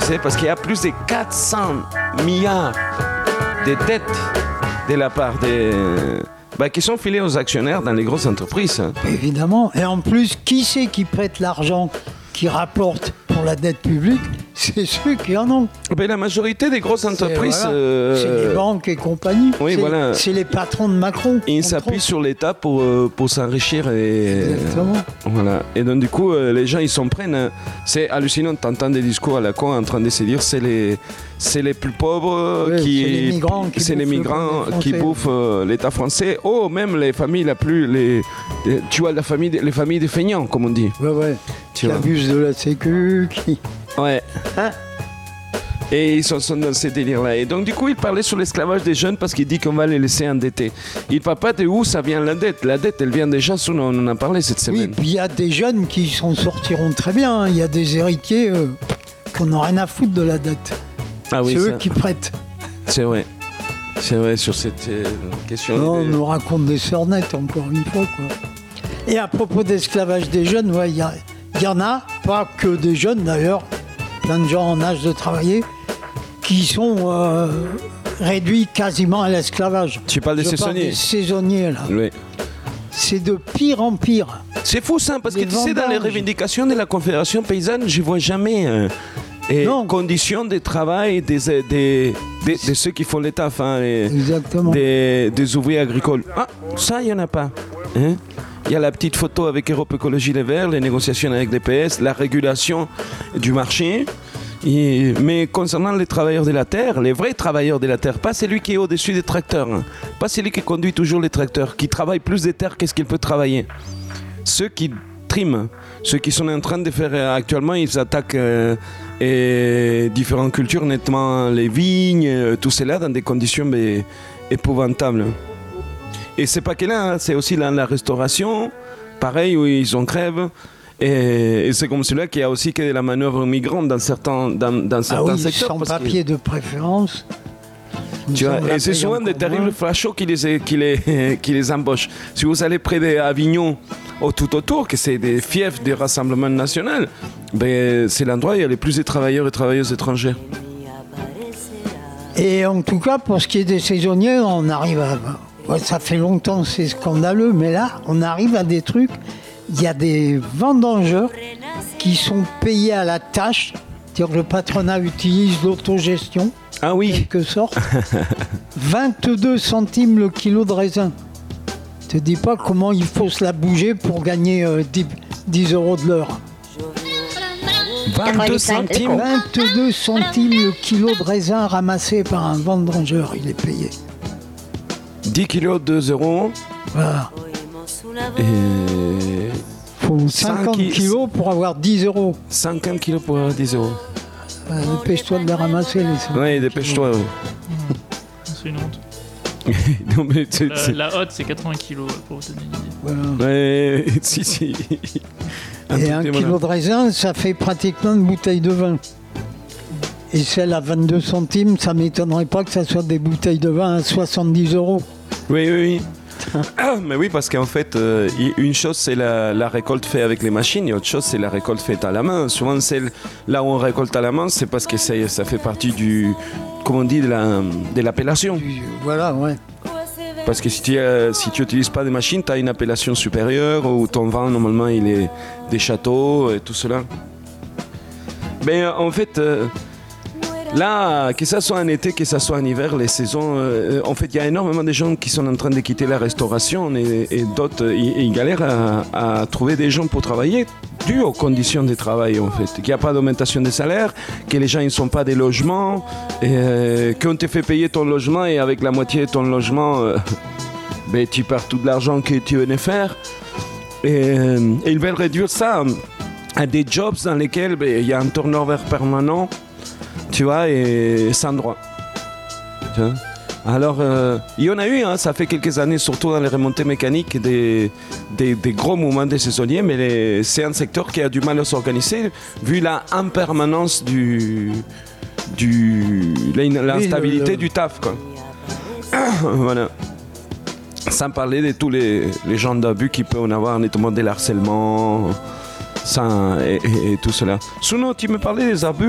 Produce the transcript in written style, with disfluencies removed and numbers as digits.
sais, parce qu'il y a plus de 400 milliards de dettes de la part des... qui sont filés aux actionnaires dans les grosses entreprises. Évidemment. Et en plus, qui c'est qui prête l'argent qui rapporte pour la dette publique? C'est ceux qui en ont. La majorité des grosses entreprises... C'est les banques et compagnie. Oui, voilà. C'est les patrons de Macron. Ils s'appuient sur l'État pour s'enrichir. Exactement. Voilà. Et donc, du coup, les gens, ils s'en prennent. C'est hallucinant. T'entends des discours à la con en train de se dire c'est les plus pauvres c'est les migrants qui bouffent l'État français. Oh, même les familles tu vois, les familles des feignants, comme on dit. Ouais. Qui abusent de la sécu, Ouais. Hein? Et ils sont dans ces délires-là. Et donc, du coup, il parlait sur l'esclavage des jeunes parce qu'il dit qu'on va les laisser endetter. Il ne parle pas de où ça vient la dette. La dette, elle vient déjà, on en a parlé cette semaine. Oui, puis il y a des jeunes qui s'en sortiront très bien. Il y a des héritiers qui n'ont rien à foutre de la dette. Ah oui, c'est eux qui prêtent. C'est vrai. C'est vrai sur cette question. On nous raconte des sornettes, encore une fois, quoi. Et à propos d'esclavage des jeunes, il y en a, pas que des jeunes d'ailleurs, plein de gens en âge de travailler, qui sont réduits quasiment à l'esclavage. Tu parles des saisonniers. Des saisonniers, là. Oui. C'est de pire en pire. C'est fou ça, parce que tu sais, dans les revendications de la Confédération paysanne, je ne vois jamais conditions de travail de ceux qui font l'État, Exactement. Des ouvriers agricoles. Ah, ça, il n'y en a pas. Hein? Il y a la petite photo avec Europe Écologie Les Verts, les négociations avec les PS, la régulation du marché. Mais concernant les travailleurs de la terre, les vrais travailleurs de la terre, pas celui qui est au-dessus des tracteurs, hein, pas celui qui conduit toujours les tracteurs, qui travaille plus de terre qu'est-ce qu'il peut travailler. Ceux qui triment, ceux qui sont en train de faire actuellement, ils attaquent différentes cultures, nettement les vignes, tout cela dans des conditions épouvantables. Et c'est pas que là, c'est aussi dans la restauration, pareil, où ils en crèvent. Et c'est comme celui-là qu'il y a aussi que de la manœuvre migrante dans certains secteurs. Sans papier de préférence. Tu vois, et c'est souvent des terribles flashos qui les embauchent. Si vous allez près d'Avignon, tout autour, que c'est des fiefs du Rassemblement national, c'est l'endroit où il y a les plus de travailleurs et travailleuses étrangers. Et en tout cas, pour ce qui est des saisonniers, on arrive à... Ouais, ça fait longtemps, c'est scandaleux, mais là, on arrive à des trucs. Il y a des vendangeurs qui sont payés à la tâche. C'est-à-dire que le patronat utilise l'autogestion, en quelque sorte. 22 centimes le kilo de raisin. Je te dis pas comment il faut se la bouger pour gagner 10 euros de l'heure. 22 centimes 22 centimes le kilo de raisin ramassé par un vendangeur, il est payé. 10 kilos, 2 euros. Voilà. Et... faut 50 kilos pour avoir 10 euros. 50 kilos pour avoir 10 euros. Dépêche-toi de les ramasser, les 50. Oui, dépêche-toi. Oui. C'est une honte. Non, mais la hotte, c'est 80 kilos, pour vous donner une idée. Voilà. Ouais, si. Et un kilo de raisin, ça fait pratiquement une bouteille de vin. Et celle à 22 centimes, ça ne m'étonnerait pas que ça soit des bouteilles de vin à 70 euros. Oui. Mais oui, parce qu'en fait, une chose c'est la récolte faite avec les machines, et autre chose c'est la récolte faite à la main. Souvent, là où on récolte à la main, c'est parce que ça fait partie comment on dit, de l'appellation. Voilà, ouais. Parce que si tu n'utilises pas des machines, tu as une appellation supérieure où ton vin, normalement, il est des châteaux et tout cela. Mais en fait... Là, que ça soit en été, que ça soit en hiver, les saisons, en fait, il y a énormément de gens qui sont en train de quitter la restauration et d'autres, ils galèrent à trouver des gens pour travailler dû aux conditions de travail, en fait. Qu'il n'y a pas d'augmentation des salaires, que les gens ne sont pas des logements, qu'on te fait payer ton logement et avec la moitié de ton logement, tu perds tout l'argent que tu venais faire. Et ils veulent réduire ça à des jobs dans lesquels il y a un turnover permanent. Tu vois, et sans droit. Tu vois. Alors, il y en a eu, ça fait quelques années, surtout dans les remontées mécaniques, des gros mouvements des saisonniers, mais c'est un secteur qui a du mal à s'organiser, vu la impermanence l'instabilité du taf, quoi. Voilà. Sans parler de tous les gens d'abus qui peuvent en avoir, notamment des harcèlements, et tout cela. Sinon, tu me parlais des abus.